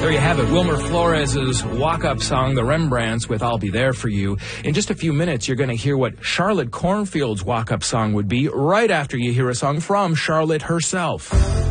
There you have it, Wilmer Flores's walk-up song, The Rembrandts, with I'll Be There For You. In just a few minutes, you're going to hear what Charlotte Cornfield's walk-up song would be right after you hear a song from Charlotte herself.